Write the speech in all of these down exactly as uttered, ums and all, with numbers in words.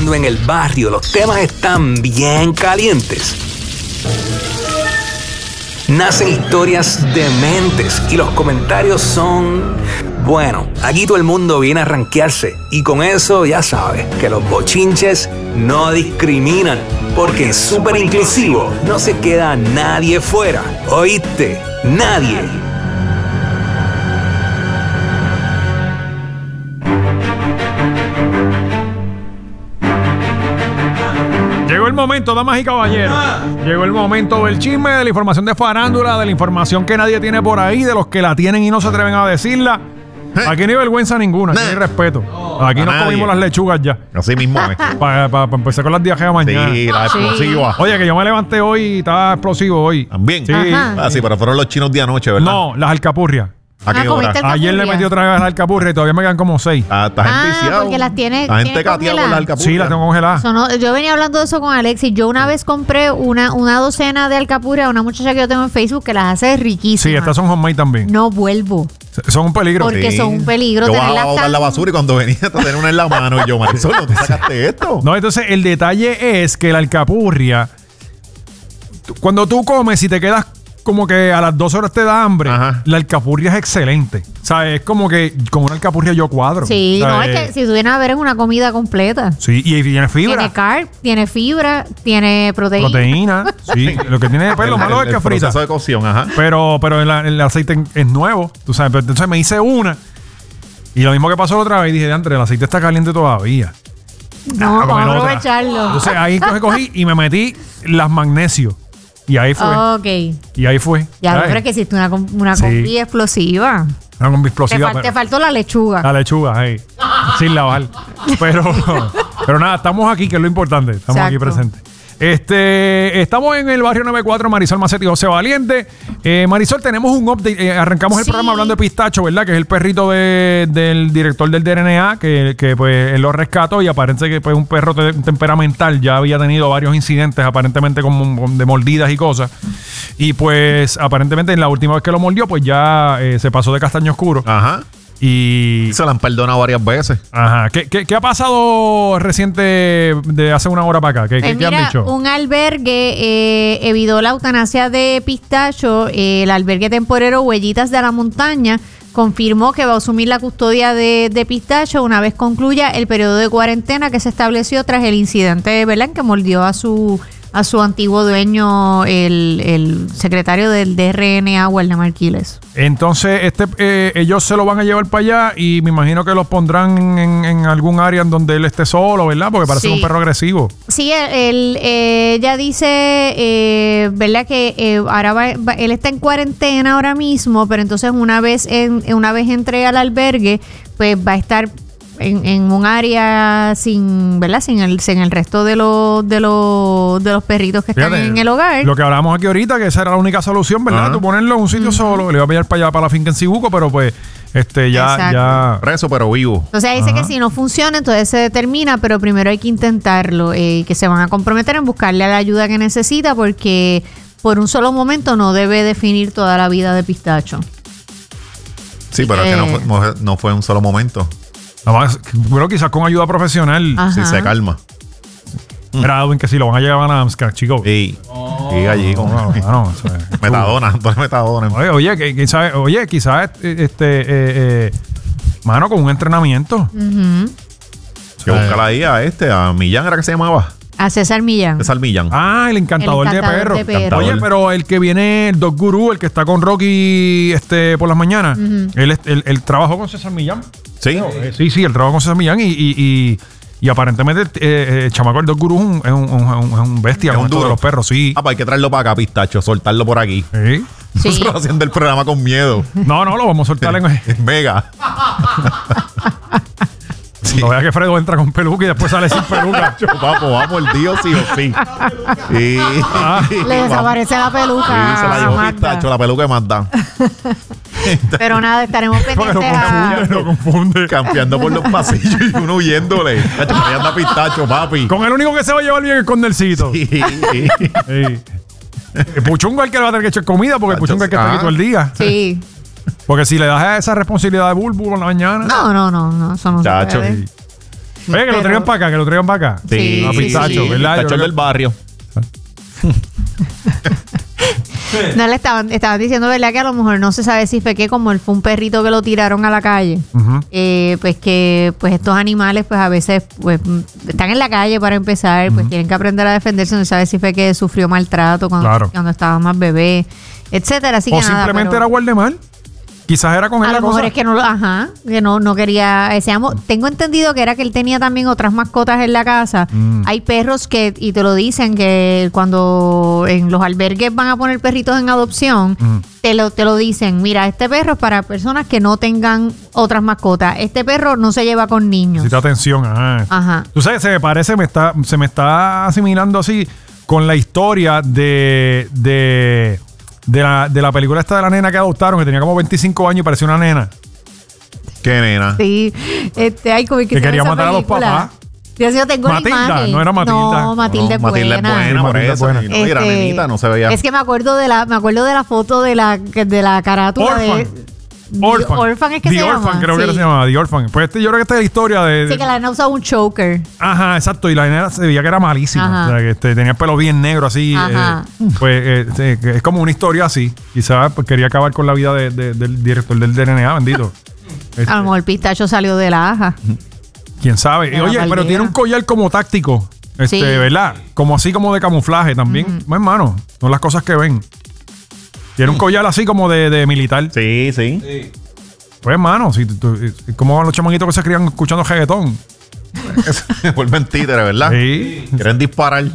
cuando en el barrio los temas están bien calientes, nacen historias dementes y los comentarios son... Bueno, aquí todo el mundo viene a rankearse y con eso ya sabes que los bochinches no discriminan, porque en Súper Inclusivo no se queda nadie fuera. ¿Oíste? Nadie. Llegó el momento, damas y caballeros. Llegó el momento del chisme, de la información de farándula, de la información que nadie tiene por ahí, de los que la tienen y no se atreven a decirla. Aquí no hay vergüenza ninguna, aquí no hay respeto. Aquí nos nadie. comimos las lechugas ya. Así mismo es. Para pa, pa empezar con las diajeas mañana. Sí, la explosiva. Oye, que yo me levanté hoy y estaba explosivo hoy. También. Sí. Ah, sí, pero fueron los chinos de anoche, ¿verdad? No, las alcapurrias. ¿A qué Ah, hora? comiste alcapurria. Ayer le metí otra vez las alcapurrias y todavía me quedan como seis. Ah, estás Ah, enviciado. porque las tiene- La gente tiene cateada con congeladas. las alcapurrias. Sí, las tengo congeladas. Eso no- yo venía hablando de eso con Alexis. Yo una vez compré una, una docena de alcapurria a una muchacha que yo tengo en Facebook que las hace riquísimas. Sí, estas son homemade también. No vuelvo. Son un peligro. Porque Sí. son un peligro Yo bajaba tenerlas a botar tan- la basura y cuando venía te tenía una en la mano y yo, Marisol, ¿no te sacaste esto? No, entonces el detalle es que la alcapurria, tú- cuando tú comes y te quedas como que a las dos horas te da hambre, Ajá. la alcapurria es excelente. O sea, es como que con una alcapurria yo cuadro. Sí, O sea, no, es eh, que si tú vienes a ver es una comida completa. Sí, y tiene fibra. Tiene carb, tiene fibra, tiene proteína. Proteína. Sí, lo que tiene pues, lo malo es el que frita. proceso de cocción, ajá. Pero, pero el, el aceite es nuevo, tú sabes. Pero entonces me hice una. Y lo mismo que pasó la otra vez, dije, André, el aceite está caliente todavía. No, Ah, vamos a comer otra. aprovecharlo. Entonces ahí cogí, cogí y me metí las magnesios. Y ahí fue. Ok. Y ahí fue. Ya ¿sabes? lo creo que hiciste una, com- una Sí. combi explosiva. Una combi Te, explosiva. fal- te pero- faltó la lechuga. La lechuga, hey. Sin lavar. Pero, pero nada, estamos aquí, que es lo importante. Estamos aquí Exacto. presentes. Este, estamos en el barrio noventa y cuatro, Marisol Macetti y José Valiente. Eh, Marisol, tenemos un update. Eh, arrancamos el Sí. programa hablando de Pistacho, ¿verdad? Que es el perrito de- del director del D R N A, que, que pues él lo rescató y aparece que pues un perro te- temperamental. Ya había tenido varios incidentes, aparentemente como con- de mordidas y cosas. Y pues aparentemente en la última vez que lo mordió, pues ya eh, se pasó de castaño oscuro. Ajá. Y Se la han perdonado varias veces. Ajá. ¿Qué, qué, qué ha pasado reciente de hace una hora para acá? ¿Qué, Pues qué, qué han mira, dicho? un albergue eh, evitó la eutanasia de Pistacho. Eh, el albergue temporero Huellitas de la Montaña confirmó que va a asumir la custodia de, de Pistacho una vez concluya el periodo de cuarentena que se estableció tras el incidente, ¿verdad?, en que mordió a su a su antiguo dueño, el, el secretario del D R N A, Waldemar Quiles. Entonces, este, eh, ellos se lo van a llevar para allá y me imagino que los pondrán en, en algún área en donde él esté solo, ¿verdad? Porque parece Sí. un perro agresivo. Sí, él, él, eh, ella dice, eh, ¿verdad?, que eh, ahora va, va- él está en cuarentena ahora mismo, pero entonces una vez en, una vez entre al albergue, pues va a estar en, en un área sin, ¿verdad?, sin el, sin el resto de los de los de los perritos que están Fíjate, en el hogar. Lo que hablábamos aquí ahorita, que esa era la única solución, ¿verdad? Ajá. Tú ponerlo en un sitio solo, le iba a pillar para allá, para la finca en Cibuco, pero pues, este, ya, Exacto. ya. Preso, pero vivo. Entonces ella dice Ajá. que si no funciona, entonces se determina, pero primero hay que intentarlo, eh, que se van a comprometer en buscarle la ayuda que necesita, porque por un solo momento no debe definir toda la vida de Pistacho. Sí, pero es que no Eh. fue, no fue- no fue en un solo momento. Nada más, pero quizás con ayuda profesional. Ajá. Si se calma. Mira, Edwin, que si lo van a llevar a Amscar, chicos. Y, y allí con No, no, no, eso es- metadona, dos metadona. Oye, oye, que- quizás, oye, quizás, eh, este, eh, eh, mano, con un entrenamiento. Ujú. Que buscarla ahí a este, a Millán era que se llamaba. A César Millán. César Millán. Ah, el encantador, El encantador de perros. de perros. Encantador. Oye, pero el que viene, el Dog Guru, el que está con Rocky este, por las mañanas, él, es- él, él trabajó con César Millán. Sí. Eh, sí, sí, él trabajó con César Millán y, y, y, y aparentemente eh, eh, el chamaco del Dog Guru es un, es un, un- un- es un bestia Es con un esto de duro. los perros, sí. Ah, pues hay que traerlo para acá, Pistacho, soltarlo por aquí. Sí. Sí. Nosotros haciendo el programa con miedo. No, no, lo vamos a soltar en... En Vega. Sí. No vea que Fredo entra con peluca y después sale sin peluca. Yo, papo, vamos, el Dios sí o sí. Y, Le desaparece la peluca. Sí, se la a llevó Magda. Pistacho, la peluca de Magda. Pero nada, estaremos Porque lo pendientes a... confunde, lo confunde. Campeando por los pasillos y uno huyéndole. Chacho, por ahí anda Pistacho, papi. Con el único que se va a llevar bien es con Nelsito. Sí. Sí. El Puchungo es el que le va a tener que echar comida porque el Puchungo es el que está aquí Ah. todo el día. Sí. Porque si le das esa responsabilidad de Bulbu por la mañana. No, no, no, no, eso no Chacho. se puede. Oye, que Pero- lo traigan para acá, que lo traigan para acá. Sí, A sí, Pistacho, sí. ¿verdad? Yo Pistacho creo del que- barrio. No le estaban, estaban diciendo, ¿verdad? Que a lo mejor no se sabe si fue que como él fue un perrito que lo tiraron a la calle. Ujú. eh, pues que pues estos animales pues a veces pues mm, están en la calle para empezar, pues tienen que aprender a defenderse. No se sabe si fue que sufrió maltrato cuando, Claro. cuando estaba más bebé, etcétera. Así O que nada, simplemente pero- era Guardemar. Quizás era con él a la lo mejor cosa. es que no lo, ajá, que no, no quería ese amo. Tengo entendido que era que él tenía también otras mascotas en la casa. Mm. Hay perros que, y te lo dicen, que cuando en los albergues van a poner perritos en adopción, Mm. te lo, te lo dicen, mira, este perro es para personas que no tengan otras mascotas. Este perro no se lleva con niños. Necesita atención. Ajá. Ajá. Tú sabes, se me parece, me está, se me está asimilando así con la historia de, de, de, la, de la película esta de la nena que adoptaron, que tenía como veinticinco años y parecía una nena. Qué nena. Sí, este, ay, como que, Que se llama quería esa matar a los película? papás. Yo sí, yo tengo la Matilda, imagen. no era Matilda. No, Matilda es No, Matilda es buena. buena, Sí, por Matilda es eso. buena. Y, no, y la Este, nenita no se veía. Es que me acuerdo de la, me acuerdo de la foto de la, de la carátula Orphan. de Orphan. Orphan es que The se Orphan, llama. creo que sí. se llamaba The Orphan. Pues este, yo creo que esta es la historia de. Sí, que la nena usaba un choker. Ajá, exacto. Y la nena se veía que era malísima. Ajá. O sea, que este, tenía el pelo bien negro así. Ajá. eh, pues eh, sí, que es como una historia así. Quizás pues, quería acabar con la vida de- de- del director del D N A, bendito. Este, A lo mejor el pistacho salió de la aja. Quién sabe. De la Oye, pero paldera. tiene un collar como táctico. Este, Sí. ¿verdad? Como así como de camuflaje también. No, hermano, son las cosas que ven. Tiene un collar así como de, de militar. Sí, sí. Pues, hermano, si tú- tú- como los chamaquitos que se crían escuchando reggaetón. Se vuelven títeres, ¿verdad? Sí. Quieren disparar.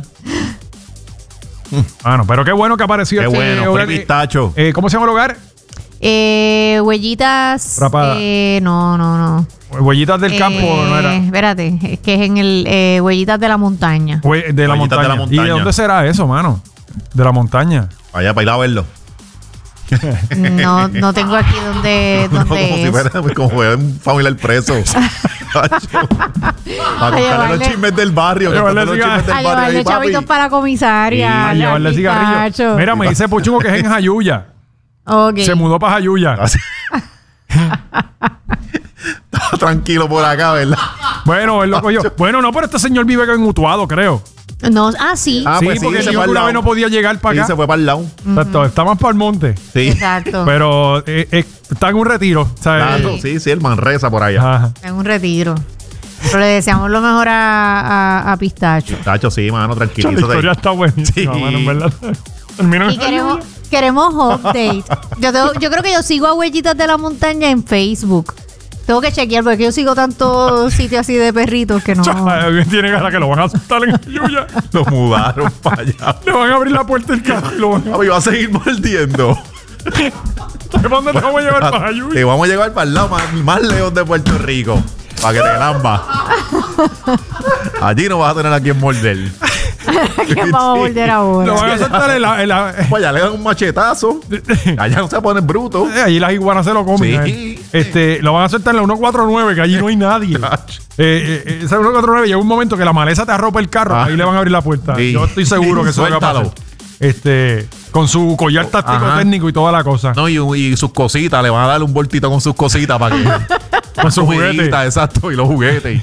Bueno, pero qué bueno que apareció Qué este bueno, hogar. Free Pistacho. Eh, ¿Cómo se llama el hogar? Eh, huellitas. Rapada. Eh, no, no, no. Huellitas del Eh, campo, ¿no era? Espérate, es que es en el eh, Huellitas de la Montaña. Hue- de, la Huellitas montaña. de la ¿Y montaña. de dónde será eso, mano? De la montaña. Allá para ir a verlo. No, no tengo aquí donde, No, como donde si es. fuera como fuera un familiar preso. Para contarle llevarle- los chismes del barrio. Llevarle contarle los cigarro. chismes A del barrio llevarle ahí, papi. chavitos para la comisaria. A llevarle al cigarrillo. pistacho. Mira, me dice Puchungo que es en Jayuya. Ok. Se mudó para Jayuya. Así. Estaba tranquilo por acá, ¿verdad? Bueno, él lo cogió. Bueno, no, pero este señor vive en Utuado, creo. No, ah, sí. Ah, sí, pues sí, porque se él fue dijo al que una lado. vez no podía llegar para Sí, acá. se fue para el lado. Exacto, está más para el monte. Sí. Exacto. Pero eh, eh, está en un retiro. ¿sabes? Claro, sí, sí, el Manresa por allá. Ajá. En un retiro. Pero le deseamos lo mejor a, a, a Pistacho. Tacho, sí, mano, La tranquilízate. historia está buenísima, Sí. mano, en verdad. Terminó Y en queremos, queremos update. Yo, tengo- yo creo que yo sigo a Huellitas de la Montaña en Facebook. Tengo que chequear porque yo sigo tantos sitios así de perritos que no. Alguien tiene ganas que lo van a asustar en Jayuya. Lo mudaron para allá. Le van a abrir la puerta del carro y lo van a... Papi, va a seguir mordiendo. ¿Para dónde te vamos a llevar para Jayuya? Te vamos a llevar para el lado más, más lejos de Puerto Rico. Para que te lambas. Allí no vas a tener a quien morder. ¿Quién vamos a volver Lo ahora? van a soltar en la... en la- Pues allá le dan un machetazo. Allá no se pone bruto. Eh, allí las iguanas se lo comen. Sí. a él. Este, lo van a soltar en la ciento cuarenta y nueve, que allí no hay nadie. eh, eh, eh, esa ciento cuarenta y nueve llega un momento que la maleza te arropa el carro. Ah. Ahí le van a abrir la puerta. Sí. Yo estoy seguro que eso es lo que va a pasar. Suéltalo. Este, con su collar táctico Ajá. técnico y toda la cosa. No, y, y sus cositas, le van a dar un voltito con sus cositas para que. Con sus comidita, juguetes. exacto, y los juguetes.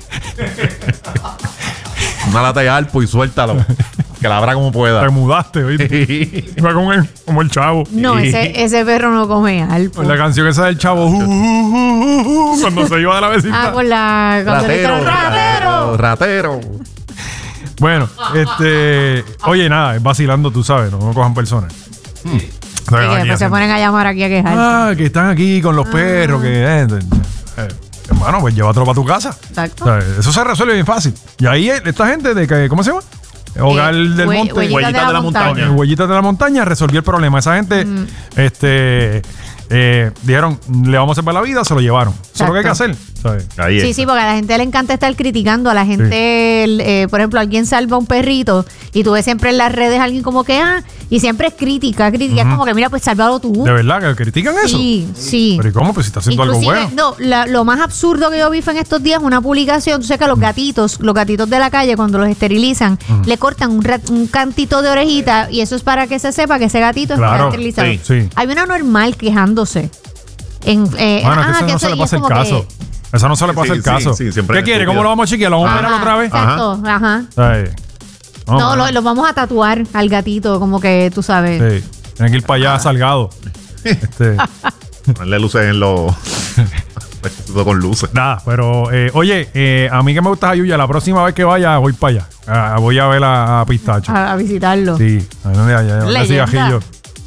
Una lata de alpo y suéltalo. Que la abra como Te pueda. mudaste, ¿oíste? Iba como el, como el chavo. No, ese, ese perro no come algo. Con la canción esa del chavo. uh, uh, uh, uh, cuando se iba de la vecindad. Ah, con la. cuando le Ratero, estaban, ¡ratero! ratero. Bueno, este. Oye, nada, es vacilando, tú sabes, no, no cojan personas. Y que después se ponen a llamar aquí a quejarse. Ah, que están aquí con los perros, que. eh, eh, hermano, pues llévatelo para tu casa. Exacto. O sea, eso se resuelve bien fácil. Y ahí eh, esta gente de que, ¿cómo se llama? Hogar Eh, del hue- Monte. Huellitas de la Montaña. En Huellitas de la Montaña resolvió el problema. Esa gente, este, eh, dijeron, le vamos a hacer para la vida, se lo llevaron. Eso es lo que hay que hacer. ¿sabes? Ahí Sí, es. sí, porque a la gente le encanta estar criticando. A la gente, el, eh, por ejemplo, alguien salva un perrito y tú ves siempre en las redes a alguien como que, ah, y siempre es crítica, crítica. Es como que, mira, pues sálvalo tú. ¿De verdad que critican eso? Sí, sí. Pero ¿y cómo? Pues si está haciendo Inclusive, algo bueno. no, la- lo más absurdo que yo vi fue en estos días una publicación. Tú sabes que a los gatitos, los gatitos de la calle, cuando los esterilizan, le cortan un, ra- un cantito de orejita y eso es para que se sepa que ese gatito Claro, está esterilizado. sí, sí. Hay una normal quejándose. En, eh, Bueno, es que eso no eso- se le y pasa es el como caso. Esa no se le puede Sí, hacer sí, caso. sí, siempre ¿Qué es quiere? estúpido. ¿Cómo lo vamos a chequear? ¿Lo vamos a operar Ajá, otra vez? Exacto, ajá. Ay. No, No, lo, lo vamos a tatuar al gatito, como que tú sabes. Sí. Tiene que ir para allá Salgado. Este, Ponerle luces en los. Todo con luces. nada, pero eh, oye, eh, a mí que me gusta Jayuya, la próxima vez que vaya voy para allá. Ah, voy a ver a, a Pistacho. A, a visitarlo. Sí, ahí donde allá, donde Leyenda. cigajillo.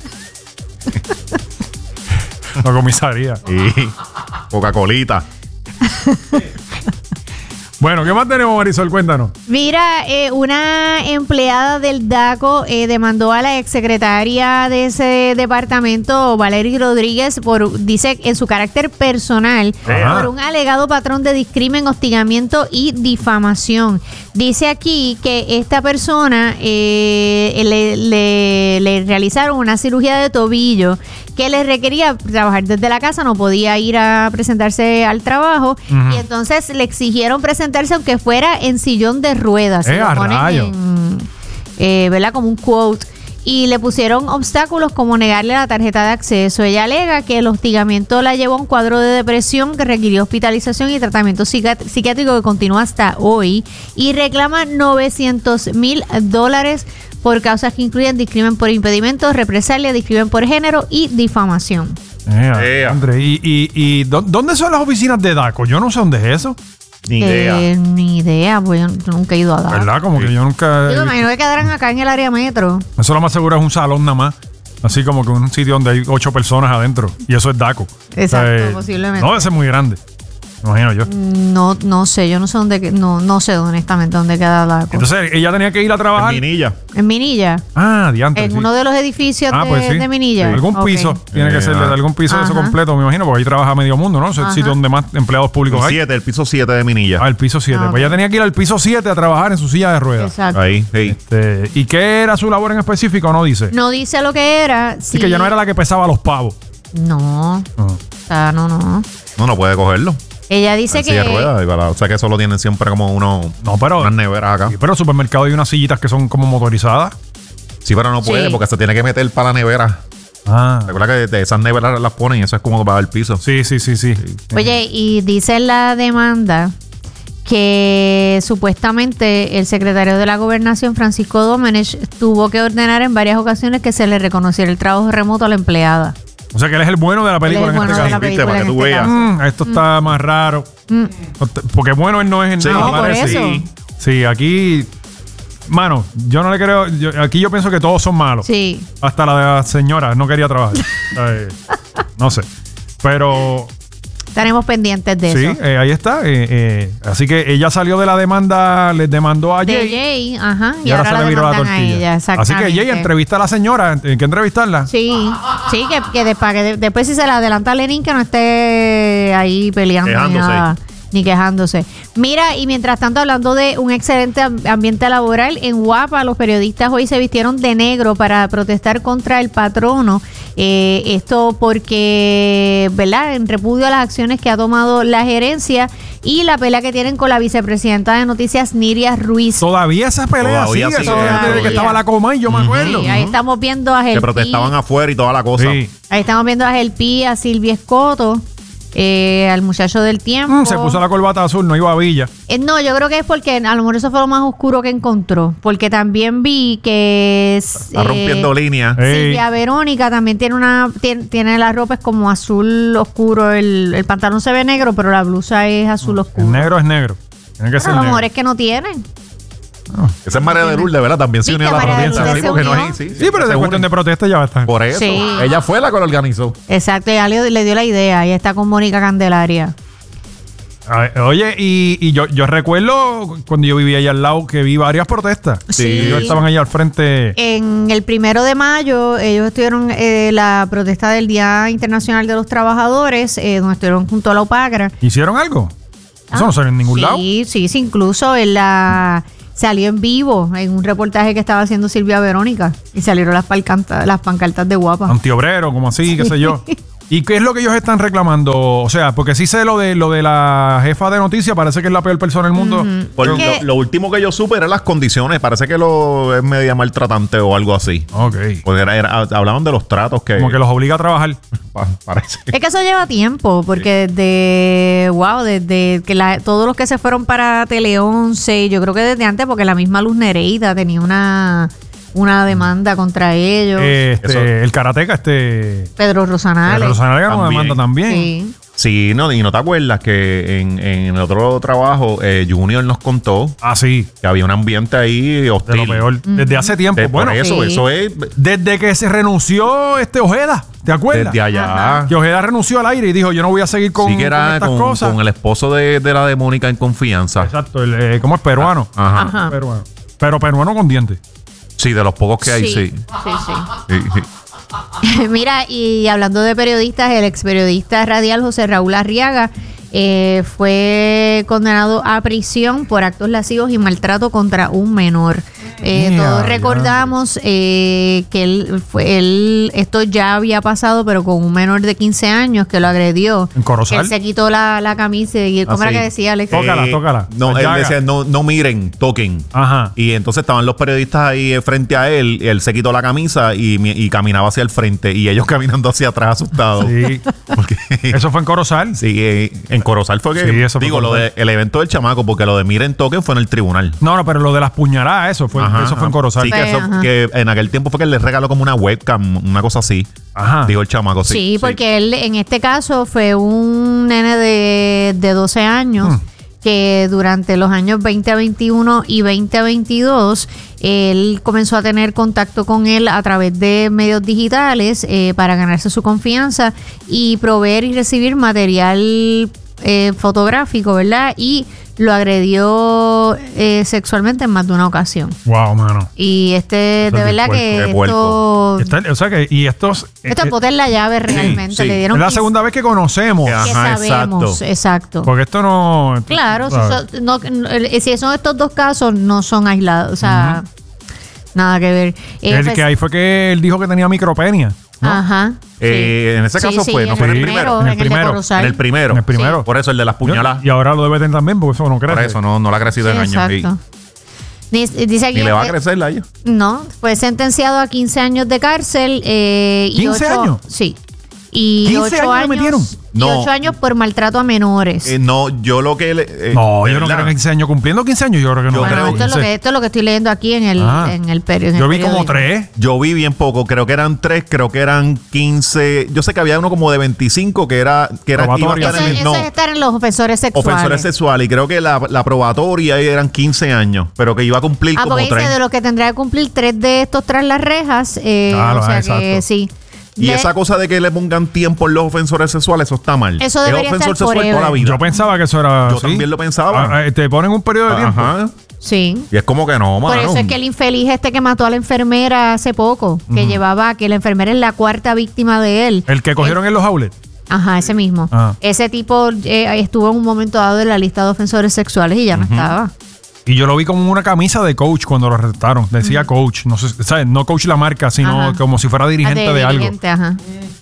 La comisaría. Y Coca-Colita. Bueno, ¿qué más tenemos, Marisol? Cuéntanos. Mira, eh, una empleada del DACO eh, demandó a la exsecretaria de ese departamento, Valery Rodríguez, por, dice, en su carácter personal, Ajá. por un alegado patrón de discrimen, hostigamiento y difamación. Dice aquí que esta persona eh, le, le- le realizaron una cirugía de tobillo que le requería trabajar desde la casa, no podía ir a presentarse al trabajo, Ujú. y entonces le exigieron presentarse aunque fuera en sillón de ruedas. Eh, Lo a ponen rayo. en, eh, ¿verdad? Como un quote. Y le pusieron obstáculos como negarle la tarjeta de acceso. Ella alega que el hostigamiento la llevó a un cuadro de depresión que requirió hospitalización y tratamiento psiquiat- psiquiátrico que continúa hasta hoy. Y reclama novecientos mil dólares por causas que incluyen discrimen por impedimento, represalia, discrimen por género y difamación. Eh, Ea. André, ¿y, y, y dó- dónde son las oficinas de DACO? Yo no sé dónde es eso. Ni idea. Eh, ni idea, pues yo yo nunca he ido a dar. ¿Verdad? Como que yo nunca... Yo me imagino que quedarán acá en el área metro. Eso lo más seguro es un salón nada más. Así como que un sitio donde hay ocho personas adentro. Y eso es DACO. Exacto, posiblemente. No, ese es muy grande. Me imagino yo. No, no sé, yo no sé dónde, que- no, no sé honestamente dónde queda la cosa. Entonces, ella tenía que ir a trabajar. En Minilla. En Minilla, Ah, diantre. en sí. uno de los edificios Ah, de, pues sí. de Minilla. Sí. Algún Ok. piso. Tiene que Eh, ser de ah. algún piso de eso Ajá. completo, me imagino, porque ahí trabaja medio mundo, ¿no? Es el Ajá. sitio donde más empleados públicos hay. siete, el piso siete de Minilla. Ah, el piso siete. Ah, Pues ella ok. tenía que ir al piso siete a trabajar en su silla de ruedas. Exacto. Ahí, hey. Este, ¿y qué era su labor en específico? No dice. No dice lo que era. Así Sí. que ya no era la que pesaba los pavos. No, Ah. o sea, no, no. No, no puede cogerlo. Ella dice En silla de que... ruedas, y para- o sea que solo tienen siempre como uno, No, pero. unas neveras acá. Sí, pero en el supermercado hay unas sillitas que son como motorizadas. Sí, pero no puede Sí. porque se tiene que meter para la nevera. Ah. Recuerda que de esas neveras las ponen y eso es como para el piso. Sí, sí, sí, sí. Oye, y dice en la demanda que supuestamente el secretario de la Gobernación, Francisco Domenech, tuvo que ordenar en varias ocasiones que se le reconociera el trabajo remoto a la empleada. O sea que él es el bueno de la película Él es en el este bueno de la caso. ¿Viste? película Para en que tú este veas. caso. Mm, esto está más raro. Mm. Porque bueno él no es en Sí. nada, No, por parece. eso. Sí. Sí, aquí. Mano, yo no le creo. yo- aquí yo pienso que todos son malos. Sí. Hasta la de la señora no quería trabajar. Eh, no sé. Pero Estaremos pendientes de sí, eso. eh, ahí está. eh, eh, así que ella salió de la demanda, les demandó a De Jay. Jay, ajá. Y, ahora, se le viró la demandan a tortilla. ella, Así que exactamente. Jay entrevista a la señora. ¿En qué entrevistarla? Sí, sí, que, que, de- para que de- después si se le adelanta a Lenin que no esté ahí peleando ni Quejándose. nada, ni quejándose. Mira, y mientras tanto hablando de un excelente am- ambiente laboral, en Guapa los periodistas hoy se vistieron de negro para protestar contra el patrono. Eh, esto porque, ¿verdad? En repudio a las acciones que ha tomado la gerencia y la pelea que tienen con la vicepresidenta de Noticias, Niria Ruiz. Todavía esa pelea Todavía sigue. sigue, Eso desde todavía. que estaba la coma y yo me acuerdo. Sí, ahí estamos viendo a Que Gelpi. protestaban afuera y toda la cosa. Sí. Ahí estamos viendo a Gelpi, a Silvia Escoto, eh, al muchacho del tiempo. Mm, se puso la corbata azul, no iba a Villa. Eh, no, yo creo que es porque a lo mejor eso fue lo más oscuro que encontró. Porque también vi que es, Está eh, rompiendo líneas. Eh. Ey. Silvia Verónica también tiene una tiene, tiene la ropa es como azul oscuro, el, el pantalón se ve negro, pero la blusa es azul oscuro. El negro es negro. Tiene que Pero ser a lo negro. mejor es que no tienen. Esa es María de Lourdes, ¿verdad? También se Viste, unió a la María de protesta. Lourdes Sí, se porque no unió. es- sí, Sí, pero se de cuestión unen. de protesta ya está. Por eso. Sí. Ella fue la que lo organizó. Exacto, ya le, le dio la idea. Ella está con Mónica Candelaria. Ay, Oye, y, y yo, yo recuerdo cuando yo vivía allá al lado que vi varias protestas. Sí. Ellos estaban allá al frente. En el primero de mayo, ellos estuvieron eh, la protesta del Día Internacional de los Trabajadores, eh, donde estuvieron junto a la UPACRA. ¿Hicieron algo? Eso Ah, no salió en ningún sí, lado. Sí, sí, sí, incluso en la salió en vivo en un reportaje que estaba haciendo Silvia Verónica y salieron las, palcanta- las pancartas de Guapa. Antiobrero, como así, qué sé yo. ¿Y qué es lo que ellos están reclamando? O sea, porque sí sé lo de lo de la jefa de noticias, parece que es la peor persona del mundo. Ujú. Por lo, ¿Qué? lo último que yo supe eran las condiciones. Parece que lo es media maltratante o algo así. Ok. Porque era- era- hablaban de los tratos que... Como que los obliga a trabajar. pa- parece. Es que eso lleva tiempo, porque desde, wow, desde que la- todos los que se fueron para Tele once, yo creo que desde antes, porque la misma Luz Nereida tenía una, una demanda contra ellos. Este, Eso- el karateca, este. Pedro Rosanales. Rosanales ganó una También. demanda también. Sí. Sí, no, y no te acuerdas que en, en el otro trabajo eh, Junior nos contó Ah, sí. que había un ambiente ahí De hostil. lo peor. Desde hace tiempo. De- por bueno, eso, Sí. eso es desde que se renunció este Ojeda. ¿Te acuerdas? desde allá. Que Ojeda renunció al aire y dijo, yo no voy a seguir con, Sí que con era estas con, cosas. con el esposo de, de la de Mónica en confianza. Exacto. El, eh, ¿cómo es? Peruano. Ajá. Ajá. Peruano. Pero peruano con dientes. Sí, de los pocos que hay, sí. Sí, sí. Sí, sí. Mira, y hablando de periodistas, el ex periodista radial José Raúl Arriaga eh, fue condenado a prisión por actos lascivos y maltrato contra un menor. Eh, Mira, todos ya. recordamos eh, que él fue, él, esto ya había pasado, pero con un menor de quince años que lo agredió. ¿En Corozal? Él se quitó la, la camisa y ¿cómo Ah, era sí. que decía Alex? Tócala, tócala. No, Las él llagas. decía, no, no miren, toquen. Ajá. Y entonces estaban los periodistas ahí frente a él, y él se quitó la camisa y, mi- y caminaba hacia el frente, y ellos caminando hacia atrás asustados. Sí. Porque Eso fue en Corozal. sí, eh, en Corozal fue que Sí, eso fue digo lo Corozal. de, el evento del chamaco, porque lo de miren, toquen fue en el tribunal. No, no, pero lo de las puñaladas, eso fue, Ajá, eso fue en ajá. Corozal. Sí, que, eso- Ajá. que en aquel tiempo fue que él le regaló como una webcam, una cosa así. Ajá. Digo el chamaco, sí. Sí, porque él en este caso fue un nene de, de doce años Mm. que durante los años veinte veintiuno y veinte veintidós él comenzó a tener contacto con él a través de medios digitales eh, para ganarse su confianza y proveer y recibir material eh, fotográfico, ¿verdad? Y lo agredió eh, sexualmente en más de una ocasión. Wow, mano. Y este, Eso de es verdad bien que puerco, esto... Está- o sea que, y estos. Esto eh, es botar la llave realmente. sí. Le es dieron la quince segunda vez que conocemos. Ya. que Ajá, sabemos, exacto. exacto. Porque esto no. Claro, si ¿sabes? son, no, eh, si son estos dos casos, no son aislados, o sea, nada que ver. Eh, Es pues- que ahí fue que él dijo que tenía micropenia. ¿no? Ajá. Eh, sí. en ese caso fue, ¿no en fue en el el primero? En el En el de primero. Corozal. En el primero. En el primero. Por eso el de las puñaladas. Y ahora lo debe tener también, porque eso no crece. Por eso no, no le ha crecido Sí, en años. y- exacto. Dice dice aquí, Ni le va a eh, crecer la ella. No, fue sentenciado a quince años de cárcel. Eh, y ¿quince ocho- años? Sí. Y ¿quince ocho años le metieron? Y No. ocho años por maltrato a menores. Eh, no, yo lo que le. eh, No, de yo no verdad, creo que quince años. Cumpliendo quince años, yo creo que no. Yo bueno, creo esto, es lo quince. que, esto es lo que estoy leyendo aquí en el, Ah. en el periódico. Yo vi como tres. Yo vi bien poco, creo que eran tres, creo que eran quince. Yo sé que había uno como de veinticinco que era. Que era iba a Probatorio. estar Eso, en el- eso no, es estar en los ofensores sexuales. ofensores sexuales. Y creo que la, la probatoria eran quince años, pero que iba a cumplir Ah, como porque dice tres. de los que tendrá que cumplir tres de estos tras las rejas. Eh, Claro, o sea ah, que exacto. sí. Y De- esa cosa de que le pongan tiempo en los ofensores sexuales, eso está mal. Eso es debería ofensor estar sexual toda la forever. vida. Yo pensaba que eso era. Yo ¿sí? también lo pensaba. Ah, ah, te ponen un periodo de tiempo. Ajá. Sí. Y es como que no, Por mano. eso es que el infeliz este que mató a la enfermera hace poco, que llevaba, que la enfermera es la cuarta víctima de él. El que cogieron en los outlets. Ajá, ese mismo. Ah. Ese tipo eh, estuvo en un momento dado en la lista de ofensores sexuales y ya no estaba. Y yo lo vi como una camisa de coach cuando lo arrestaron. Decía coach. No sé, ¿sabes? No coach la marca, sino Ajá. como si fuera dirigente Ah, de, algo. dirigente, ajá.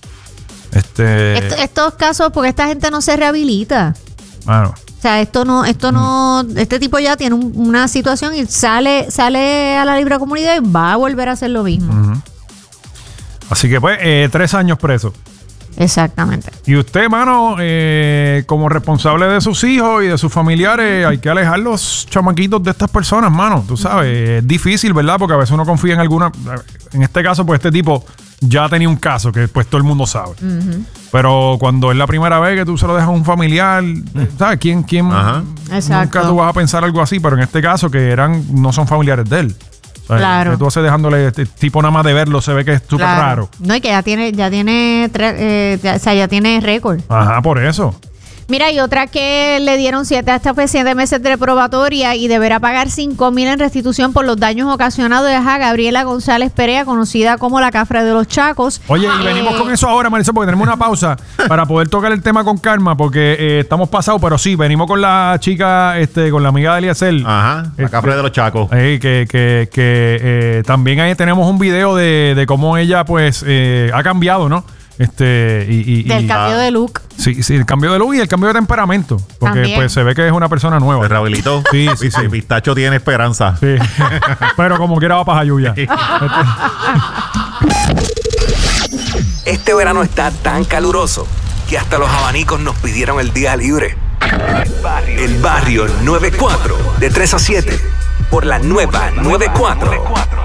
Este. Esto- estos casos, porque esta gente no se rehabilita. Bueno. O sea, esto no, esto no, este tipo ya tiene un- una situación y sale, sale a la libre comunidad y va a volver a hacer lo mismo. Ujú. Así que pues, eh, tres años preso. Exactamente. Y usted, mano, eh, como responsable de sus hijos y de sus familiares, hay que alejar los chamaquitos de estas personas, mano. Tú sabes, es difícil, ¿verdad? Porque a veces uno confía en alguna. En este caso, pues este tipo ya tenía un caso que pues todo el mundo sabe. Pero cuando es la primera vez que tú se lo dejas a un familiar, ¿sabes? ¿Quién, quién Ajá. Exacto. nunca tú vas a pensar algo así? Pero en este caso, que eran no son familiares de él. ¿Sabes? Claro. Que tú haces dejándole, este tipo nada más de verlo, se ve que es súper Claro. raro. No, y que ya tiene, ya tiene, tre- eh, ya- o sea, ya tiene récord. Ajá, por eso. Mira, y otra que le dieron siete hasta pues, siete meses de probatoria y deberá pagar cinco mil en restitución por los daños ocasionados a Gabriela González Perea, conocida como la Cafre de los Chacos. Oye, y Eh, venimos con eso ahora, Marisol, porque tenemos una pausa para poder tocar el tema con calma, porque eh, estamos pasados, pero sí, venimos con la chica, este, con la amiga de Eliezer. Ajá. La Este- cafre de los chacos. Eh, que que, que eh, también ahí tenemos un video de, de cómo ella, pues, eh, ha cambiado, ¿no? Este, y, y, Del y- cambio ah. de look. Sí, sí, el cambio de look y el cambio de temperamento. Porque También. pues se ve que es una persona Se nueva. rehabilitó. Sí, sí, Dice, sí. Pistacho tiene esperanza. Sí. Pero como quiera va para Jayuya. Este verano está tan caluroso que hasta los abanicos nos pidieron el día libre. El barrio noventa y cuatro, de tres a siete, por la nueva noventa y cuatro.